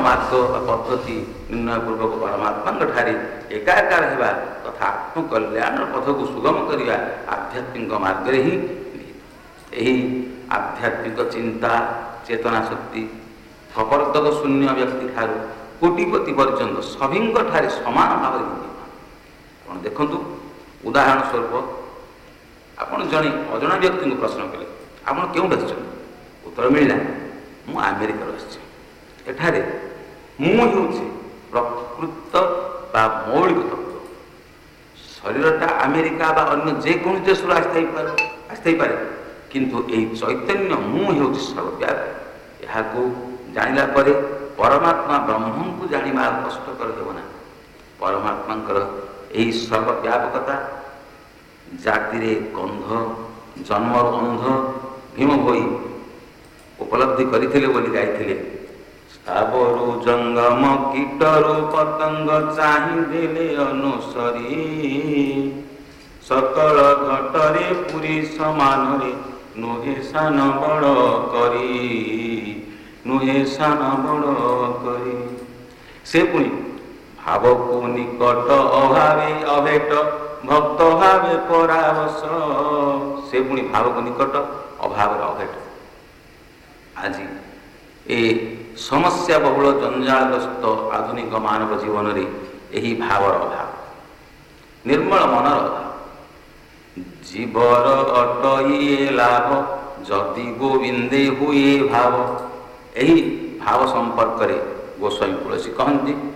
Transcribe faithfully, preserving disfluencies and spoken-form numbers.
ମାର୍ଗ ବା ପଦ୍ଧତି ନିର୍ଣ୍ଣୟ ପୂର୍ବକ ପରମାତ୍ମାଙ୍କଠାରେ ଏକାକାର ହେବା ତଥା ଆତ୍ମକଲ୍ୟାଣର ପଥକୁ ସୁଗମ କରିବା ଆଧ୍ୟାତ୍ମିକ ମାର୍ଗରେ ହିଁ ନିହିତ। ଏହି ଆଧ୍ୟାତ୍ମିକ ଚିନ୍ତା ଚେତନା ଶକ୍ତି ପ୍ରବର୍ତ୍ତକ ଶୂନ୍ୟ ବ୍ୟକ୍ତି ଠାରୁ କୋଟିପତି ପର୍ଯ୍ୟନ୍ତ ସଭିଙ୍କଠାରେ ସମାନ ଭାବରେ ବିଦ୍ୟମାନ। ଆପଣ ଦେଖନ୍ତୁ, ଉଦାହରଣ ସ୍ୱରୂପ ଆପଣ ଜଣେ ଅଜଣା ବ୍ୟକ୍ତିଙ୍କୁ ପ୍ରଶ୍ନ କଲେ, ଆପଣ କେଉଁଠି ଆସିଛନ୍ତି? ଉତ୍ତର ମିଳିଲା, ମୁଁ ଆମେରିକାରୁ ଆସିଛି। ଏଠାରେ ମୁଁ ହେଉଛି ପ୍ରକୃତ ବା ମୌଳିକ ତତ୍ତ୍ୱ। ଶରୀରଟା ଆମେରିକା ବା ଅନ୍ୟ ଯେକୌଣସି ଦେଶରୁ ଆସିଥାଇପାରେ ଆସିଥାଇପାରେ କିନ୍ତୁ ଏହି ଚୈତନ୍ୟ ମୁଁ ହେଉଛି ସର୍ବବ୍ୟାପୀ। ଏହାକୁ ଜାଣିଲା ପରେ ପରମାତ୍ମା ବ୍ରହ୍ମଙ୍କୁ ଜାଣିବା କଷ୍ଟକର ହେବ ନାହିଁ। ପରମାତ୍ମାଙ୍କର ଏହି ସର୍ବବ୍ୟାପକତା ଜାତିରେ ଗନ୍ଧ ଜନ୍ମରୁ ଅନ୍ଧ ଭୀମ ଭୋଇ ଉପଲବ୍ଧି କରିଥିଲେ ବୋଲି ଗାଇଥିଲେ। ସ୍ଥାବରୁ ଜଙ୍ଗମ କୀଟରୁ ପତଙ୍ଗ ଚାହିଁଦେଲେ ଅନୁସରି, ସକଳ ଘଟରେ ପୁରୀ ସମାନରେ ନୁହେଁ ସାନ ବଡ଼ କରି, ନୁହେଁ ସାନ ବଡ଼ କରି। ସେ ପୁଣି ଭାବକୁ ନିକଟ ଅଭାବେ ଅଭେଟ ଭକ୍ତ ଭାବେ ପରାବଶ। ସେ ପୁଣି ଭାବକୁ ନିକଟ ଅଭାବରେ ଅଭେଟ। ଆଜି ଏ ସମସ୍ୟା ବହୁଳ ଜଞ୍ଜାଳଗ୍ରସ୍ତ ଆଧୁନିକ ମାନବ ଜୀବନରେ ଏହି ଭାବର ଅଭାବ, ନିର୍ମଳ ମନର ଅଭାବ। ଜୀବର ଅଟଇଏ ଲାଭ ଯଦି ଗୋବିନ୍ଦେ ହୁଏ ଭାବ। ଏହି ଭାବ ସମ୍ପର୍କରେ ଗୋସ୍ୱାମୀ ତୁଳସୀ କହନ୍ତି,